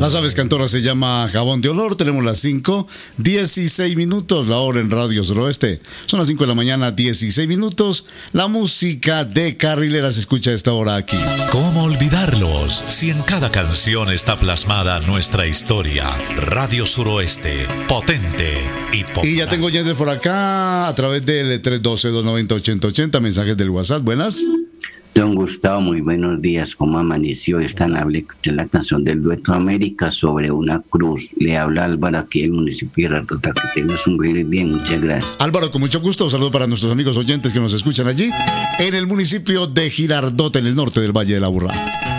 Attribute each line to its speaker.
Speaker 1: Las aves cantoras se llama Jabón de Olor. Tenemos las 5:16, la hora en Radio Suroeste. Son las 5 de la mañana, 16 minutos. La música de Carrilera se escucha a esta hora aquí.
Speaker 2: ¿Cómo olvidarlos? Si en cada canción está plasmada nuestra historia. Radio Suroeste, potente y popular.
Speaker 1: Y ya tengo oyentes por acá a través del 312-290-8080, mensajes del WhatsApp. Buenas.
Speaker 3: Don Gustavo, muy buenos días. ¿Cómo amaneció? Es tan amable escuchar la canción del Dueto América sobre una cruz. Le habla Álvaro aquí del municipio de Girardota. Que tengas un feliz día. Muchas gracias.
Speaker 1: Álvaro, con mucho gusto. Un saludo para nuestros amigos oyentes que nos escuchan allí en el municipio de Girardota, en el norte del Valle de la Aburrá.